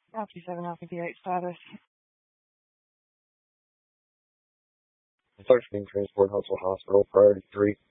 Alpha 7, Alpha 58 status. Search being transported Huntsville Hospital, priority 3.